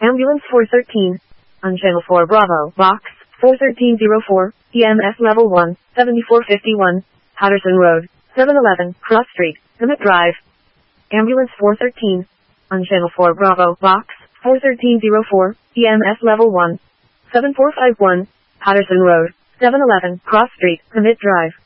Ambulance 413. On Channel 4 Bravo, Box 41304, EMS Level 1, 7451, Patterson Road, 711, Cross Street, Emmett Drive. Ambulance 413. On Channel 4 Bravo, Box 41304, EMS Level 1, 7451, Patterson Road, 711, Cross Street, Emmett Drive.